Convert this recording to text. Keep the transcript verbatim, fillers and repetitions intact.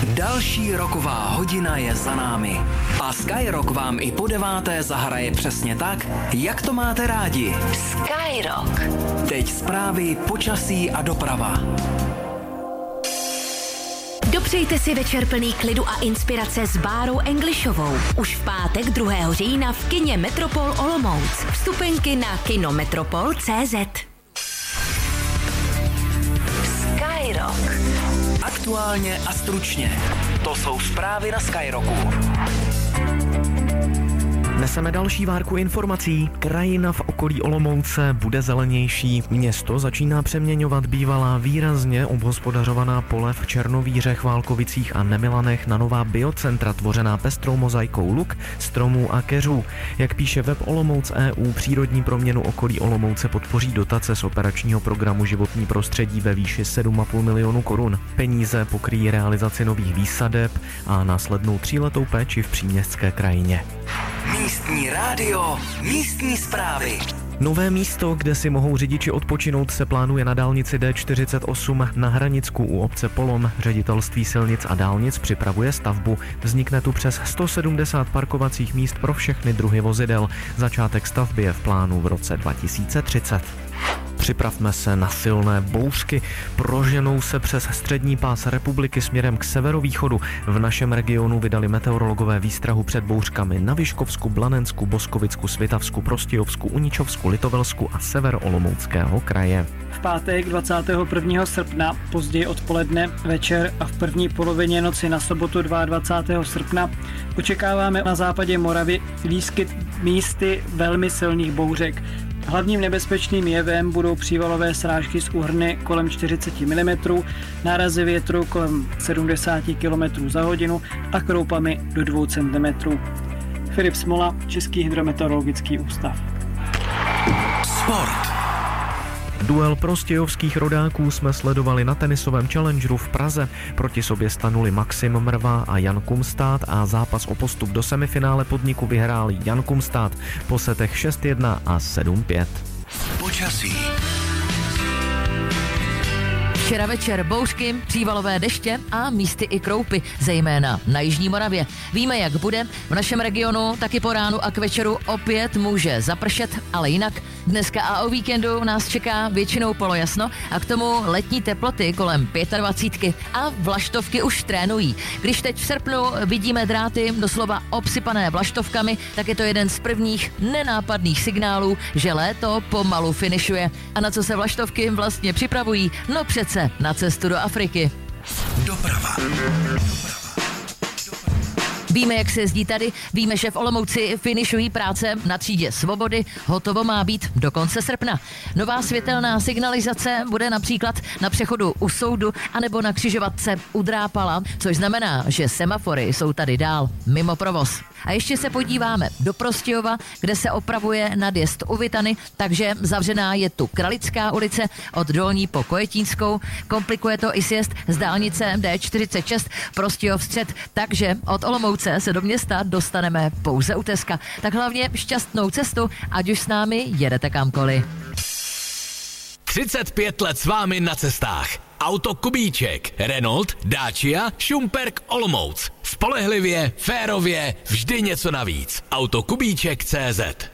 Další roková hodina je za námi. A Skyrock vám i po deváté zahraje přesně tak, jak to máte rádi. Skyrock. Teď zprávy, počasí a doprava. Dopřejte si večer plný klidu a inspirace s Bárou Englishovou. Už v pátek druhého října v kině Metropol Olomouc. Vstupenky na kinometropol tečka cé zet. Skyrock. Aktuálně a stručně. To jsou zprávy na Skyrocku. Neseme další várku informací. Krajina v okolí Olomouce bude zelenější. Město začíná přeměňovat bývalá výrazně obhospodařovaná pole v Černovíře, Chválkovicích a Nemilanech na nová biocentra tvořená pestrou mozaikou luk, stromů a keřů. Jak píše web Olomouc tečka é ú, přírodní proměnu okolí Olomouce podpoří dotace z operačního programu Životní prostředí ve výši sedm a půl milionu korun. Peníze pokryjí realizaci nových výsadeb a následnou tříletou péči v příměstské krajině. Místní rádio, místní zprávy. Nové místo, kde si mohou řidiči odpočinout, se plánuje na dálnici D čtyřicet osm na Hranicku u obce Polom. Ředitelství silnic a dálnic připravuje stavbu. Vznikne tu přes sto sedmdesát parkovacích míst pro všechny druhy vozidel. Začátek stavby je v plánu v roce dva tisíce třicet. Připravme se na silné bouřky. Proženou se přes střední pás republiky směrem k severovýchodu. V našem regionu vydali meteorologové výstrahu před bouřkami na Vyškovsku, Blanensku, Boskovicku, Svitavsku, Prostějovsku, Uničovsku, Litovelsku a sever Olomouckého kraje. V pátek dvacátého prvního srpna, později odpoledne, večer a v první polovině noci na sobotu dvacátého druhého srpna očekáváme na západě Moravy výskyt místy velmi silných bouřek. Hlavním nebezpečným jevem budou přívalové srážky z úhrny kolem čtyřicet milimetrů, nárazy větru kolem sedmdesát kilometrů za hodinu a kroupami do dvou centimetrů. Filip Smola, Český hydrometeorologický ústav. Sport. Duel prostějovských rodáků jsme sledovali na tenisovém challengeru v Praze. Proti sobě stanuli Maxim Mrva a Jan Kumstát a zápas o postup do semifinále podniku vyhráli Jan Kumstát po setech šest jedna a sedm pět. Počasí. Včera večer bouřky, přívalové deště a místy i kroupy, zejména na jižní Moravě. Víme, jak bude. V našem regionu taky po ránu a k večeru opět může zapršet, ale jinak. Dneska a o víkendu nás čeká většinou polojasno a k tomu letní teploty kolem dvacet pět a vlaštovky už trénují. Když teď v srpnu vidíme dráty doslova obsypané vlaštovkami, tak je to jeden z prvních nenápadných signálů, že léto pomalu finišuje. A na co se vlaštovky vlastně připravují? No přece na cestu do Afriky. Doprava. Víme, jak se jezdí tady, víme, že v Olomouci finišují práce na třídě Svobody, hotovo má být do konce srpna. Nová světelná signalizace bude například na přechodu u soudu anebo na křižovatce u Drápala, což znamená, že semafory jsou tady dál mimo provoz. A ještě se podíváme do Prostějova, kde se opravuje nadjezd u Vitany, takže zavřená je tu Kralická ulice od Dolní po Kojetínskou. Komplikuje to i sjezd z dálnice D čtyřicet šest Prostějov střed, takže od Olomouce se do města dostaneme pouze u Teska. Tak hlavně šťastnou cestu, ať už s námi jedete kamkoliv. třicet pět let s vámi na cestách. Auto Kubíček, Renault, Dacia, Šumperk, Olomouc. Spolehlivě, férově, vždy něco navíc. Auto Kubíček tečka cé zet.